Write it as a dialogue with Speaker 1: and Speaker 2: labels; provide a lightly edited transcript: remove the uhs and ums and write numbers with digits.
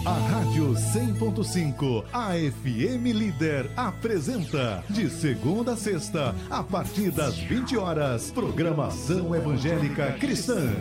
Speaker 1: A Rádio 100.5, a FM Líder, apresenta, de segunda a sexta, a partir das 20 horas, programação evangélica cristã.